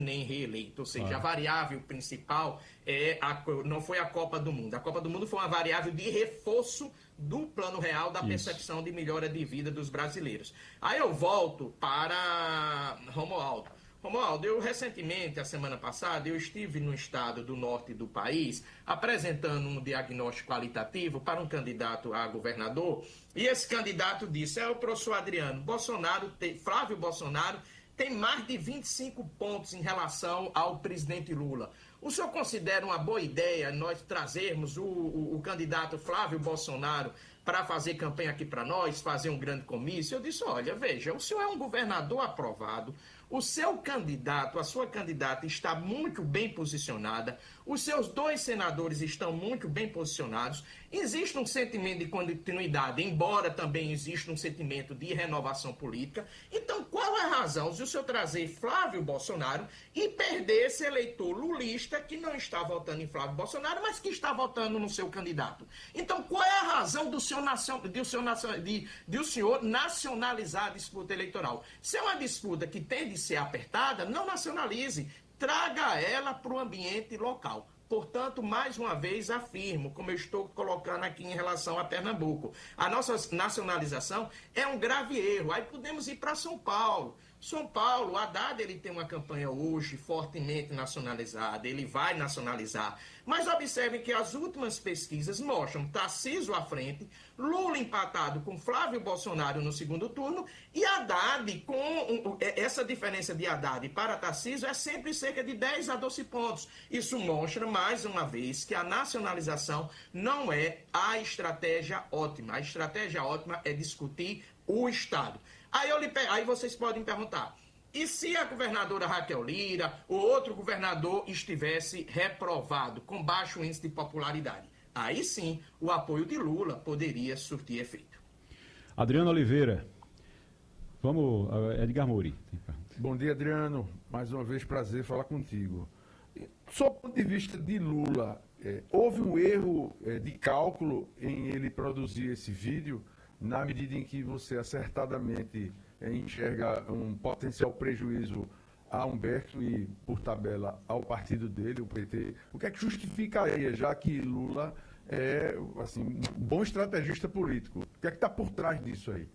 nem reeleito, ou seja, Claro. a variável principal não foi a Copa do Mundo. A Copa do Mundo foi uma variável de reforço do plano real da Isso. percepção de melhora de vida dos brasileiros. Aí eu volto para Romualdo. Romualdo, eu recentemente, a semana passada, eu estive no estado do norte do país apresentando um diagnóstico qualitativo para um candidato a governador, e esse candidato disse, o professor Adriano, Flávio Bolsonaro tem mais de 25 pontos em relação ao presidente Lula. O senhor considera uma boa ideia nós trazermos o candidato Flávio Bolsonaro para fazer campanha aqui para nós, fazer um grande comício? Eu disse, olha, veja, o senhor é um governador aprovado, o seu candidato, a sua candidata está muito bem posicionada, os seus dois senadores estão muito bem posicionados, existe um sentimento de continuidade, embora também exista um sentimento de renovação política. Então, qual é a razão de o senhor trazer Flávio Bolsonaro e perder esse eleitor lulista que não está votando em Flávio Bolsonaro, mas que está votando no seu candidato? Então, qual é a razão do senhor nacionalizar a disputa eleitoral? Se é uma disputa que tem de ser apertada, não nacionalize. Traga ela para o ambiente local. Portanto, mais uma vez afirmo, como eu estou colocando aqui em relação a Pernambuco, a nossa nacionalização é um grave erro. Aí podemos ir para São Paulo. São Paulo, o Haddad ele tem uma campanha hoje fortemente nacionalizada, ele vai nacionalizar. Mas observem que as últimas pesquisas mostram Tarcísio à frente, Lula empatado com Flávio Bolsonaro no segundo turno e Haddad, com essa diferença de Haddad para Tarcísio é sempre cerca de 10 a 12 pontos. Isso mostra, mais uma vez, que a nacionalização não é a estratégia ótima. A estratégia ótima é discutir o Estado. Aí vocês podem perguntar, e se a governadora Raquel Lira ou outro governador estivesse reprovado, com baixo índice de popularidade? Aí sim, o apoio de Lula poderia surtir efeito. Adriano Oliveira. Vamos, Edgar Mouri. Bom dia, Adriano. Mais uma vez, prazer falar contigo. Sob o ponto de vista de Lula, houve um erro de cálculo em ele produzir esse vídeo, na medida em que você acertadamente enxerga um potencial prejuízo a Humberto e, por tabela, ao partido dele, o PT. O que é que justificaria, já que Lula é assim, um bom estrategista político? O que é que está por trás disso aí?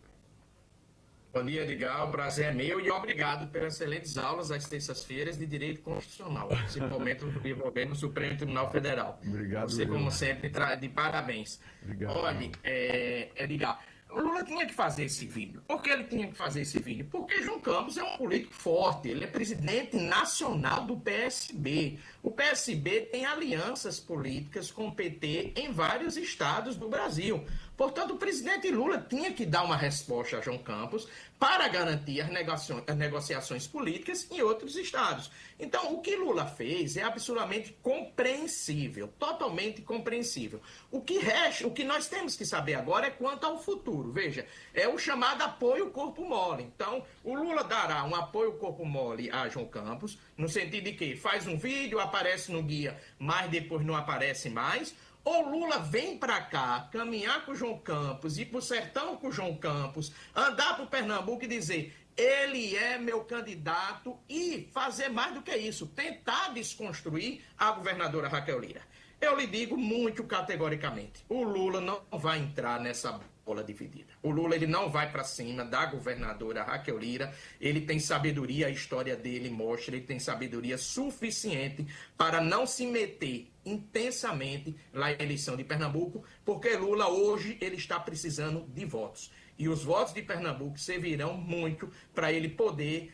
Bom dia, Edgar. O prazer é meu e obrigado pelas excelentes aulas às terças-feiras de Direito Constitucional, principalmente envolvendo o Supremo Tribunal Federal. Obrigado. Você, como sempre, de parabéns. Obrigado. Olha, Edgar, o Lula tinha que fazer esse vídeo. Por que ele tinha que fazer esse vídeo? Porque João Campos é um político forte, ele é presidente nacional do PSB. O PSB tem alianças políticas com o PT em vários estados do Brasil. Portanto, o presidente Lula tinha que dar uma resposta a João Campos para garantir as negociações políticas em outros estados. Então, o que Lula fez é absolutamente compreensível, totalmente compreensível. O que nós temos que saber agora é quanto ao futuro. Veja, é o chamado apoio corpo mole. Então, o Lula dará um apoio corpo mole a João Campos, no sentido de que faz um vídeo, aparece no guia, mas depois não aparece mais. Ou Lula vem para cá, caminhar com o João Campos, ir para o sertão com o João Campos, andar para o Pernambuco e dizer, ele é meu candidato, e fazer mais do que isso, tentar desconstruir a governadora Raquel Lira. Eu lhe digo muito categoricamente, o Lula não vai entrar nessa bola dividida. O Lula ele não vai para cima da governadora Raquel Lira, ele tem sabedoria, a história dele mostra, ele tem sabedoria suficiente para não se meter intensamente na eleição de Pernambuco, porque Lula hoje ele está precisando de votos. E os votos de Pernambuco servirão muito para ele poder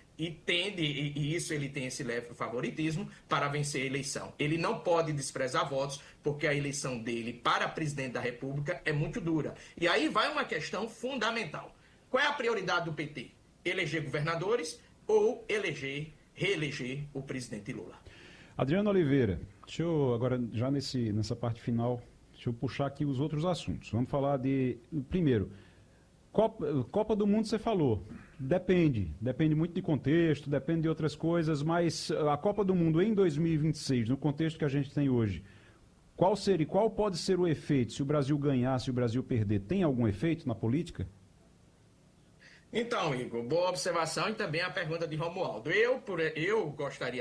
e isso ele tem esse leve favoritismo para vencer a eleição. Ele não pode desprezar votos, porque a eleição dele para presidente da República é muito dura. E aí vai uma questão fundamental. Qual é a prioridade do PT? Eleger governadores ou reeleger o presidente Lula? Adriano Oliveira, deixa eu agora, já nessa parte final, deixa eu puxar aqui os outros assuntos. Vamos falar primeiro, Copa do Mundo você falou, depende muito de contexto, depende de outras coisas, mas a Copa do Mundo em 2026, no contexto que a gente tem hoje, qual pode ser o efeito se o Brasil ganhar, se o Brasil perder? Tem algum efeito na política? Então, Igor, boa observação e também a pergunta de Romualdo. Eu gostaria